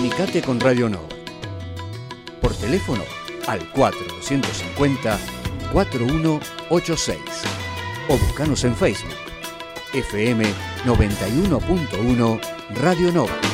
Comunicate con Radio Nova. Por teléfono al 4250-4186 o buscanos en Facebook. FM 91.1 Radio Nova.